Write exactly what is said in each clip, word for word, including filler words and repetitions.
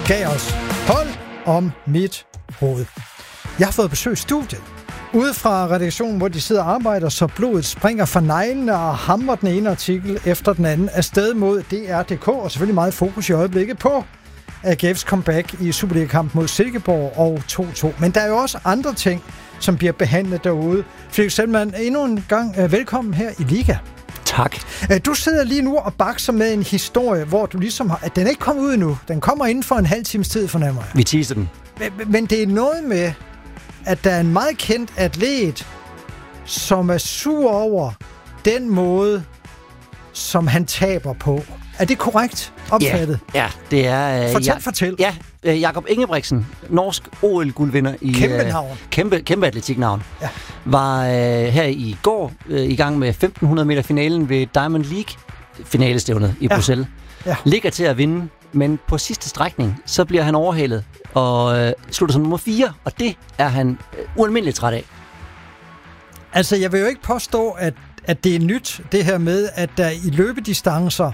gav os Hold om mit hoved. Jeg har fået besøg i studiet. Ude fra redaktionen, hvor de sidder og arbejder, så blodet springer fra neglene og hamrer den ene artikel efter den anden afsted mod D R punktum D K, og selvfølgelig meget fokus i øjeblikket på A G F's comeback i Superliga-kamp mod Silkeborg og to to. Men der er jo også andre ting, som bliver behandlet derude. Felix Sandmann, endnu en gang uh, velkommen her i Liga. Tak. Uh, du sidder lige nu og bakser med en historie, hvor du ligesom har... At den er ikke kommet ud endnu. Den kommer inden for en halv times tid, fornemmer jeg. Vi teaser den. Men, men det er noget med, at der er en meget kendt atlet, som er sur over den måde, som han taber på. Er det korrekt opfattet? Ja, ja det er... Uh, fortæl, ja, fortæl. Ja, uh, Jakob Ingebrigtsen, norsk O L-guldvinder i... Kæmpe navn. Uh, kæmpe, kæmpe atletiknavn. Ja. Var uh, her i går uh, i gang med femten hundrede meter finalen ved Diamond League finalestævnet i ja. Bruxelles. Ja. Ligger til at vinde, men på sidste strækning, så bliver han overhalet og uh, slutter som nummer fire, og det er han uh, ualmindeligt træt af. Altså, jeg vil jo ikke påstå, at, at det er nyt, det her med, at der i løbedistancer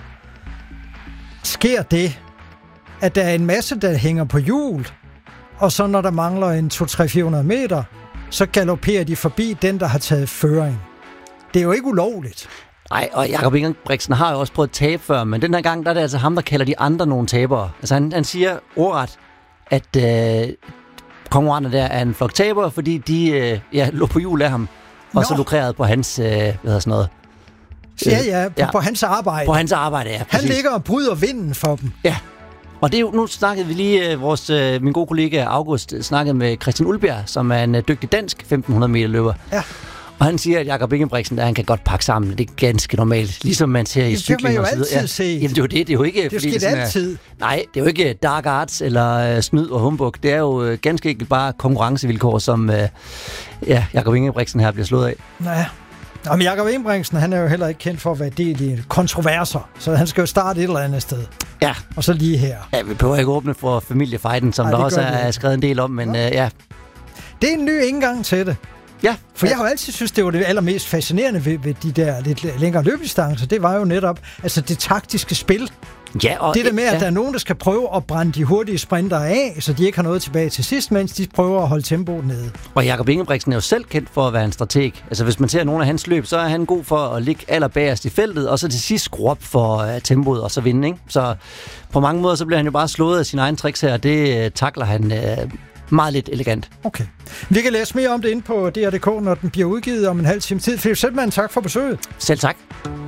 sker det, at der er en masse, der hænger på hjul, og så når der mangler en to tre fire hundrede meter, så galopperer de forbi den, der har taget føring. Det er jo ikke ulovligt. Nej, og Jakob Ingebrigtsen har jo også prøvet at tabe før, men den her gang, der er det altså ham, der kalder de andre nogle tabere. Altså han, han siger ordret, at øh, konkurrenter der er en flok tabere, fordi de øh, ja, lå på hjul af ham, og Nå. så lukrerede på hans, øh, hvad hedder sådan noget. Ja, ja, på, ja, på hans arbejde. På hans arbejde, ja. Præcis. Han ligger og bryder vinden for dem. Ja, og det er jo, nu snakkede vi lige, vores, øh, min gode kollega August snakkede med Christian Ulbjerg, som er en øh, dygtig dansk femten hundrede meter løber. Ja. Og han siger, at Jakob Ingebrigtsen, der han kan godt pakke sammen. Det er ganske normalt, ligesom man ser i cykling og så videre. Det kan man jo altid se. Jamen det er jo det, det er jo ikke... Det er jo skidt altid. Nej, det er jo ikke dark arts eller uh, snyd og humbug. Det er jo uh, ganske enkelt bare konkurrencevilkår, som uh, ja, Jakob Ingebrigtsen her bliver slået af. Ja. Men Jakob Ingebrigtsen, han er jo heller ikke kendt for at være del i kontroverser, så han skal jo starte et eller andet sted. Ja. Og så lige her. Ja, vi behøver ikke åbne for familiefejden, som Ej, der også er skrevet en del om, men ja. Uh, ja. Det er en ny indgang til det. Ja. For jeg har jo altid synes, det var det allermest fascinerende ved, ved de der lidt længere løbedistancer. Det var jo netop altså det taktiske spil. Ja, og det der med, at ja. der er nogen, der skal prøve at brænde de hurtige sprinter af, så de ikke har noget tilbage til sidst, mens de prøver at holde tempoet nede. Og Jakob Ingebrigtsen er jo selv kendt for at være en strateg. Altså hvis man ser nogle af hans løb, så er han god for at ligge allerbagerst i feltet, og så til sidst skrue op for uh, tempoet og så vinde, ikke? Så på mange måder, så bliver han jo bare slået af sine egne tricks her, og det uh, takler han uh, meget lidt elegant. Okay. Vi kan læse mere om det inde på D R punktum D K, når den bliver udgivet om en halv time tid. Felix Sandmann, tak for besøget. Selv tak.